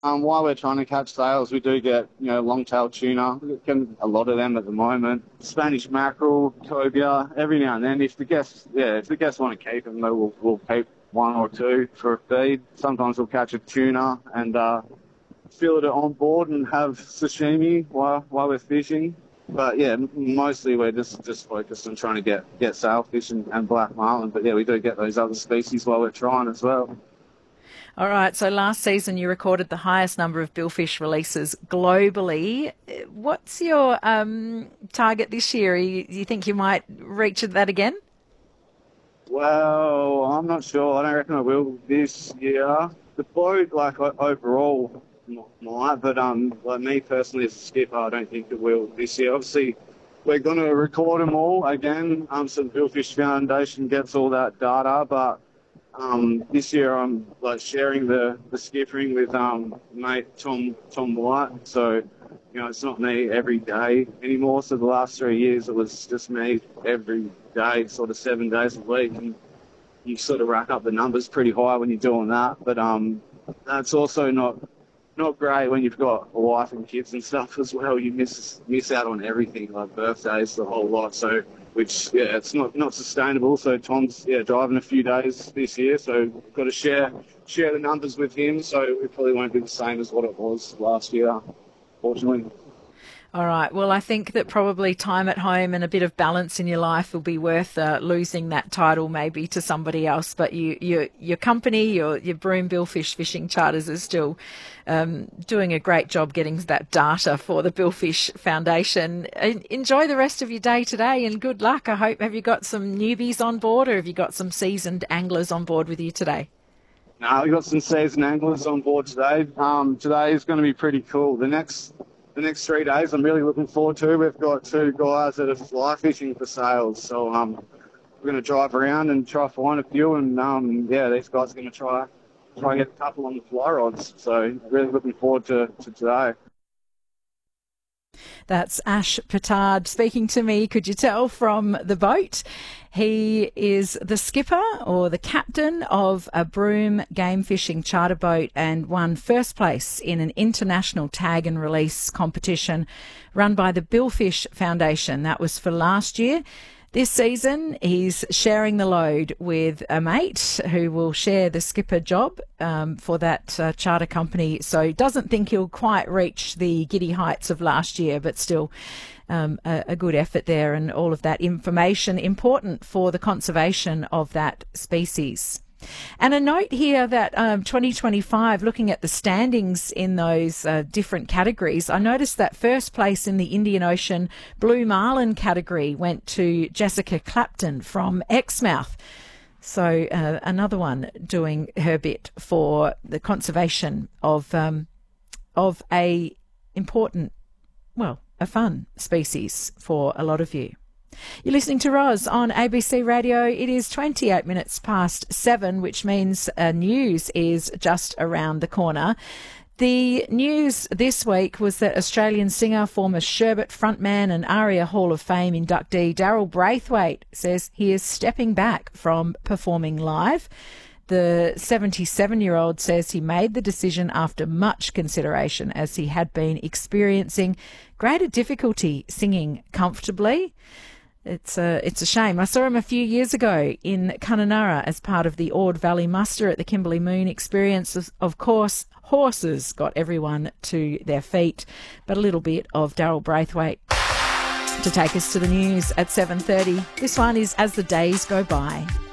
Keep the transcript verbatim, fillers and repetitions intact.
Um, while we're trying to catch sails, we do get, you know, long-tail tuna. We get a lot of them at the moment. Spanish mackerel, cobia, every now and then. If the guests, yeah, if the guests want to keep them, though, we'll, we'll keep one or two for a feed. Sometimes we'll catch a tuna and uh, fillet it on board and have sashimi while while we're fishing. But yeah, mostly we're just, just focused on trying to get, get sailfish and, and black marlin. But yeah, we do get those other species while we're trying as well. All right, so last season you recorded the highest number of billfish releases globally. What's your um, target this year? You, you think you might reach that again? Well, I'm not sure. I don't reckon I will this year. The boat, like overall, might, but um, like me personally as a skipper, I don't think it will this year. Obviously, we're going to record them all again, um, so the Billfish Foundation gets all that data, but Um, this year I'm like sharing the, the skippering with um mate Tom Tom White. So, you know, it's not me every day anymore. So the last three years it was just me every day, sort of seven days a week. And you sort of rack up the numbers pretty high when you're doing that. But um that's also not not great when you've got a wife and kids and stuff as well. You miss miss out on everything, like birthdays, the whole lot. So which, yeah, it's not, not sustainable. So Tom's, yeah, driving a few days this year, so we've got to share share the numbers with him, so it probably won't be the same as what it was last year, fortunately. All right. Well, I think that probably time at home and a bit of balance in your life will be worth uh, losing that title maybe to somebody else. But you, you, your company, your, your Broome Billfish Fishing Charters is still um, doing a great job getting that data for the Billfish Foundation. Enjoy the rest of your day today and good luck. I hope, have you got some newbies on board or have you got some seasoned anglers on board with you today? No, we've got some seasoned anglers on board today. Um, today is going to be pretty cool. The next... The next three days I'm really looking forward to. We've got two guys that are fly fishing for sales. So um, we're going to drive around and try to find a few. And, um, yeah, these guys are going to try try and get a couple on the fly rods. So really looking forward to, to today. That's Ash Petard speaking to me, could you tell, from the boat. He is the skipper or the captain of a Broome game fishing charter boat and won first place in an international tag and release competition run by the Billfish Foundation. That was for last year. This season, he's sharing the load with a mate who will share the skipper job um, for that uh, charter company. So he doesn't think he'll quite reach the giddy heights of last year, but still um, a, a good effort there, and all of that information important for the conservation of that species. And a note here that um, twenty twenty-five, looking at the standings in those uh, different categories, I noticed that first place in the Indian Ocean Blue Marlin category went to Jessica Clapton from Exmouth. So uh, another one doing her bit for the conservation of um, of a important, well, a fun species for a lot of you. You're listening to Roz on A B C Radio. It is twenty-eight minutes past seven, which means uh, news is just around the corner. The news this week was that Australian singer, former Sherbet frontman and ARIA Hall of Fame inductee Daryl Braithwaite says he is stepping back from performing live. The seventy-seven-year-old says he made the decision after much consideration, as he had been experiencing greater difficulty singing comfortably. It's a, it's a shame. I saw him a few years ago in Kununurra as part of the Ord Valley Muster at the Kimberley Moon Experience. Of course, horses got everyone to their feet, but a little bit of Daryl Braithwaite to take us to the news at seven thirty. This one is As the Days Go By.